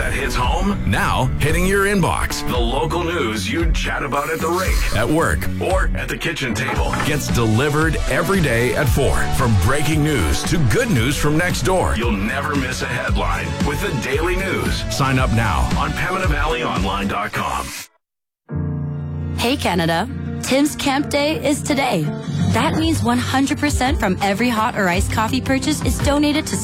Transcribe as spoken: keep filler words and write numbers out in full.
that hits home, now hitting your inbox. The local news you'd chat about at the rink, at work, or at the kitchen table gets delivered every day at four. From breaking news to good news from next door, you'll never miss a headline with the Daily News. Sign up now on Pembina Valley Online dot com. Hey Canada, Tim's Camp Day is today. That means one hundred percent from every hot or iced coffee purchase is donated to